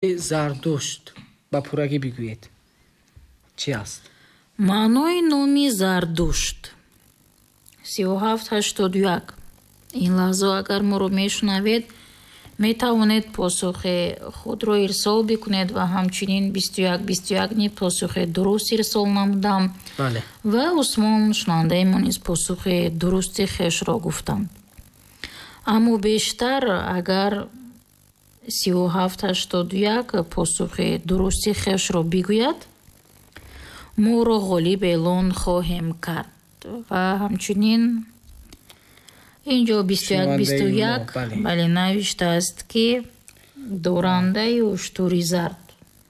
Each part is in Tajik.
зардушт ба пуррагӣ бигӯед. Чӣ аст? маънои номи зардушт 3781. ин лаҳза агар моро мешунавед, метавонед посухи худро ирсол бикунед ва ҳамчунин 21 посухи дуруст ирсол намудам. Бале. ва Усмон шунавандаи мо низ посухи дурусти хешро гуфтам. аммо бештар агар 3781 посухи дурусти хешро бигӯяд, моро ғолиб эълон хоҳем кард. ва ҳамчунин инҷо 21 бале навиштааст ки дорандаи уштури зард.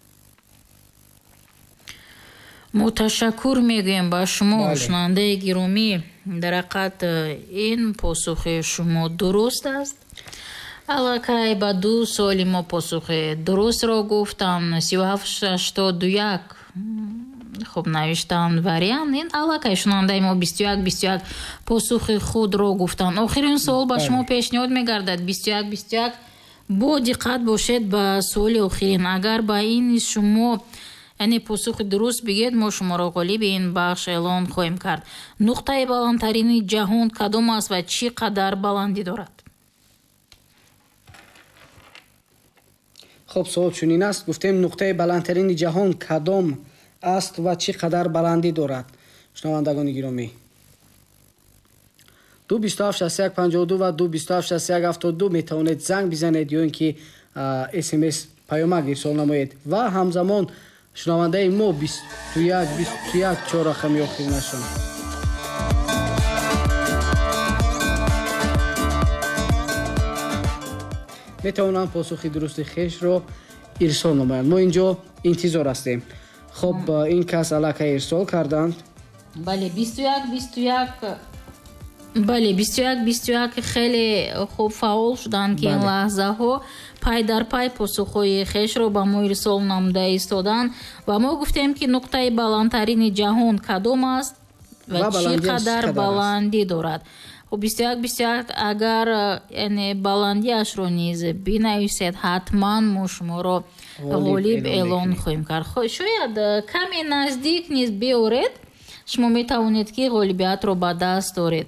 мо ташаккур мегӯем ба шумо шунавандаи гиромӣ. дар ҳақиқат ин посухи шумо дуруст аст. аллакай ба 2 соли мо посухи дурустро гуфтам. 3781 хуб навиштаанд вариант. ин аллакай шунавандаи мо 21 посухи худро гуфтанд. охирин суол ба шумо пешниҳод мегардад. 21 бо диққат бошед ба суоли охирин. агар ба ин шумо яъне посухи дуруст бигӯед, мо шуморо ғолиби ин бахш эълон хоҳем кард. нуқтаи баландтарини ҷаҳон кадом аст ва чӣ қадар баландӣ дорад? хуб, суол чунин аст. гуфтем нуқтаи баландтарини ҷаҳон кадом аст ва чӣ қадар баландӣ дорад. шунавандагони гиромӣ, 2276152 ва 2276172 метавонед занг бизанед ё ин ки смс паёмак ирсол намоед. ва ҳамзамон шунавандаи мо 21 4 рақами охиринашон. метавонанд посухи дурусти хешро ирсол намоянд. мо инҷо интизор ҳастем. хуб, ин кас аллакай ирсол карданд. бале 21 хеле хуб фаъол шуданд ки ин лаҳзаҳо пай дар пай посухҳои хешро ба мо ирсол намуда истоданд. ва мо гуфтем ки нуқтаи баландтарини ҷаҳон кадом аст ва чӣ қадар баландӣ дорад. 21 агар яъне баландиашро низ бинависед, ҳатман мо шуморо ғолиб эълон хоҳем кард. шояд каме наздик низ биёред, шумо метавонед ки ғолибиятро ба даст доред.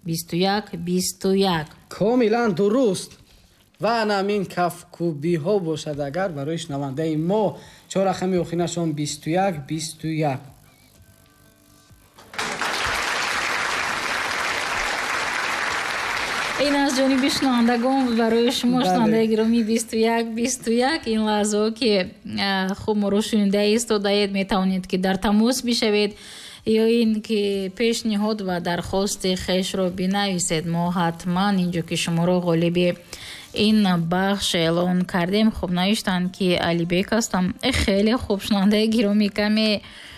21 комилан дуруст. ва анамин кафкубиҳо бошад агар барои шунавандаи мо 4 рақами охиринашон 21. ин аз ҷониби шунавандагон барои шумо шунавандаи гиромӣ 21 ин лаҳзаҳо ки хуб моро шунида истодаед, метавонед ки дар тамос бишавед ё ин ки пешниҳод ва дархости хешро бинависед. мо ҳатман инҷо ки шуморо ғолиби ин бахш эълон кардем. хуб навиштанд ки Алибек ҳастам. хеле хуб, шунавандаи гиромӣ каме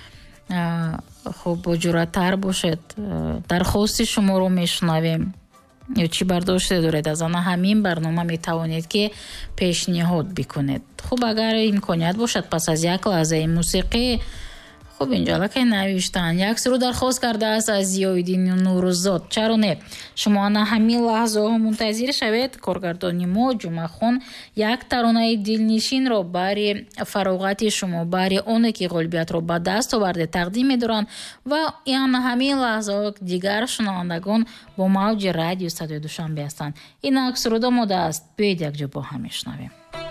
хуб боҷуръаттар бошед. дархости шуморо мешунавем. ё чӣ бардоште доред аз ана ҳамин барнома метавонед ки пешниҳод бикунед. хуб, агар имконият бошад пас аз як лаҳзаи мусиқӣ. хуб, инҷо аллакай навиштанд. як суруд дархост кардааст аз Зиёиддин Нурузод. чаро не? шумо ана ҳамин лаҳзаҳо мунтазир шавед. коргардони мо Ҷумъахон як таронаи дилнишинро баҳри фароғати шумо, баҳри оне ки ғолибиятро ба даст оварде тақдим медоранд. ва ана ҳамин лаҳзаҳо дигар шунавандагон бо мавҷи радио Садои Душанбе ҳастанд. ин як суруд омодааст. биёед якҷо бо ҳам мешунавем.